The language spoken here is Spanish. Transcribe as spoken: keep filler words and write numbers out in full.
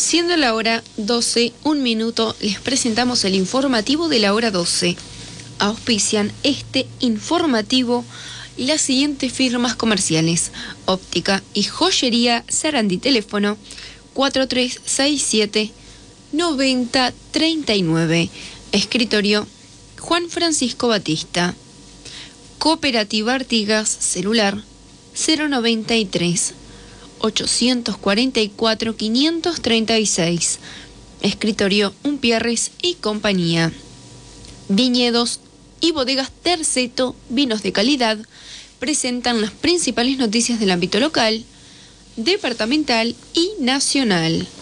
Siendo la hora doce, un minuto, les presentamos el informativo de la hora doce. Auspician este informativo las siguientes firmas comerciales: Óptica y Joyería Sarandí, teléfono cuatro tres seis siete, nueve cero tres nueve. Escritorio Juan Francisco Batista. Cooperativa Artigas, celular cero noventa y tres, ochocientos cuarenta y cuatro, quinientos treinta y seis. Escritorio Umpierres y compañía. Viñedos y bodegas Terceto, vinos de calidad, presentan las principales noticias del ámbito local, departamental y nacional.